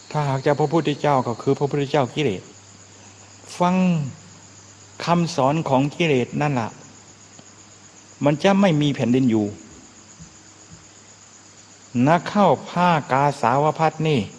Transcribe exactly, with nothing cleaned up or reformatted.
ถ้าหากจะพระพุทธเจ้าก็คือพระพุทธเจ้ากิเลสฟังคำสอนของกิเลสนั่นล่ะมันจะไม่มีแผ่นดินอยู่นักเข้าผ้ากาสาวพัดนี่